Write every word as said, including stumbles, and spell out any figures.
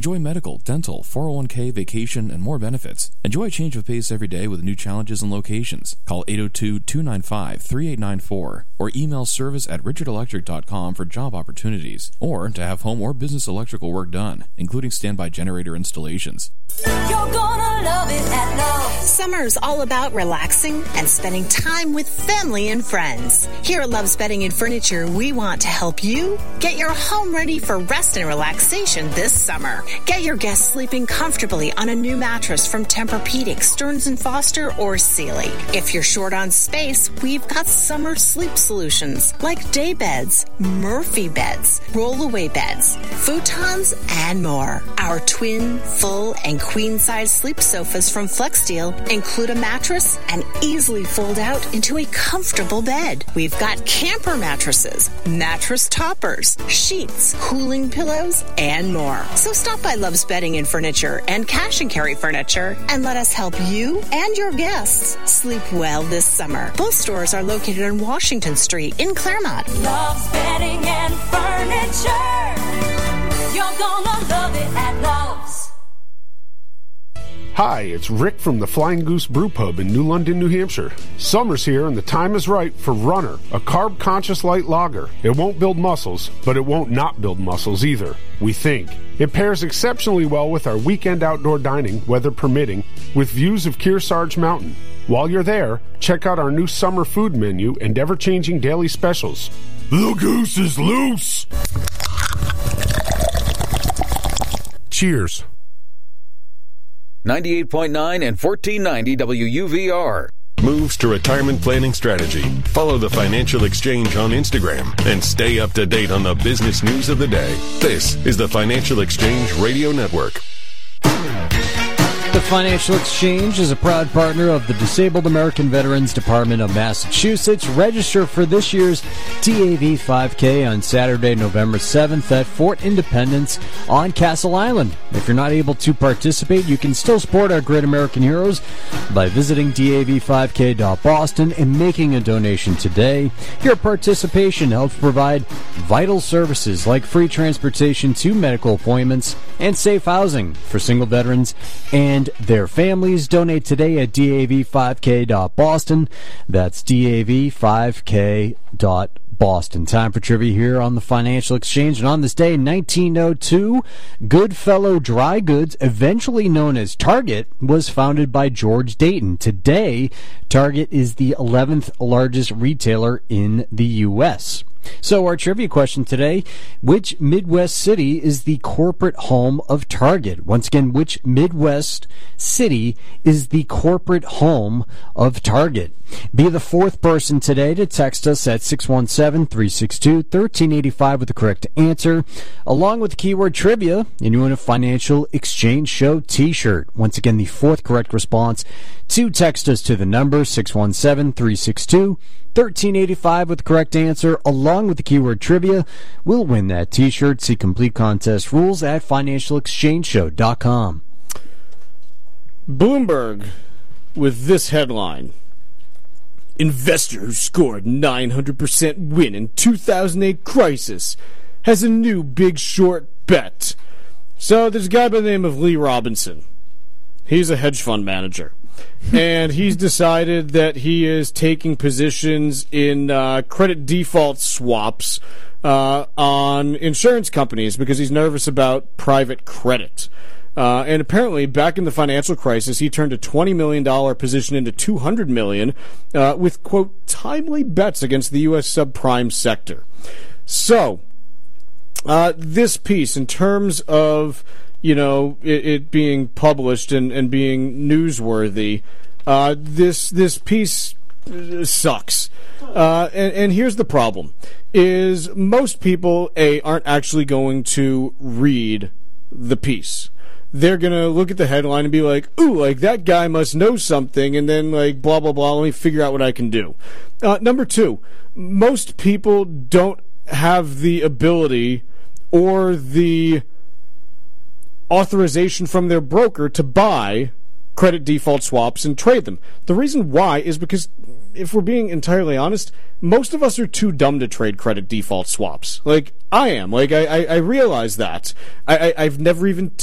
Enjoy medical, dental, four oh one k, vacation, and more benefits. Enjoy a change of pace every day with new challenges and locations. Call eight oh two, two nine five, three eight nine four or email service at richard electric dot com for job opportunities or to have home or business electrical work done, including standby generator installations. You're gonna love it at Love's. Summer's all about relaxing and spending time with family and friends. Here at Love's Bedding and Furniture, we want to help you get your home ready for rest and relaxation this summer. Get your guests sleeping comfortably on a new mattress from Tempur-Pedic, Stearns and Foster, or Sealy. If you're short on space, we've got summer sleep solutions like day beds, Murphy beds, roll-away beds, futons, and more. Our twin, full, and queen-size sleep sofas from FlexSteel include a mattress and easily fold out into a comfortable bed. We've got camper mattresses, mattress toppers, sheets, cooling pillows, and more. So stop by Love's Bedding and Furniture and Cash and Carry Furniture and let us help you and your guests sleep well this summer. Both stores are located on Washington Street in Claremont. Love's Bedding and Furniture. You're gonna love it at Love's. Hi, it's Rick from the Flying Goose Brew Pub in New London, New Hampshire. Summer's here and the time is right for Runner, a carb-conscious light lager. It won't build muscles, but it won't not build muscles either, we think. It pairs exceptionally well with our weekend outdoor dining, weather permitting, with views of Kearsarge Mountain. While you're there, check out our new summer food menu and ever-changing daily specials. The goose is loose! Cheers. ninety-eight point nine and fourteen ninety W U V R. Moves to retirement planning strategy. Follow the Financial Exchange on Instagram and stay up to date on the business news of the day. This is the Financial Exchange Radio Network. The Financial Exchange is a proud partner of the Disabled American Veterans Department of Massachusetts. Register for this year's D A V five K on Saturday, November seventh at Fort Independence on Castle Island. If you're not able to participate, you can still support our great American heroes by visiting D A V five K dot Boston and making a donation today. Your participation helps provide vital services like free transportation to medical appointments and safe housing for single veterans and their families. Donate today at D A V five K dot Boston. That's D A V five K dot Boston. Time for trivia here on the Financial Exchange. And on this day in nineteen oh two, Goodfellow Dry Goods, eventually known as Target, was founded by George Dayton. Today, Target is the eleventh largest retailer in the U S So our trivia question today, which Midwest city is the corporate home of Target? Once again, which Midwest city is the corporate home of Target? Be the fourth person today to text us at six one seven, three six two, one three eight five with the correct answer, along with the keyword trivia, and you win a Financial Exchange Show t-shirt. Once again, the fourth correct response to text us to the number six one seven, three six two, one three eight five with the correct answer, along with the keyword trivia, will win that t-shirt. See complete contest rules at financial exchange show dot com. Bloomberg with this headline: investor who scored nine hundred percent win in two thousand eight crisis has a new Big Short bet. So there's a guy by the name of Lee Robinson. He's a hedge fund manager. And he's decided that he is taking positions in uh, credit default swaps uh, on insurance companies because he's nervous about private credit. Uh, and apparently, back in the financial crisis, he turned a twenty million dollars position into two hundred million dollars uh, with, quote, timely bets against the U S subprime sector. So, uh, this piece, in terms of, you know, it, it being published and, and being newsworthy, uh, this this piece sucks. Uh, and, and here's the problem, is most people, A, aren't actually going to read the piece. They're going to look at the headline and be like, ooh, like, that guy must know something, and then, like, blah, blah, blah, let me figure out what I can do. Uh, number two, most people don't have the ability or the authorization from their broker to buy credit default swaps and trade them. The reason why is because, if we're being entirely honest, most of us are too dumb to trade credit default swaps. Like, I am. Like, I, I, I realize that. I, I, I've never even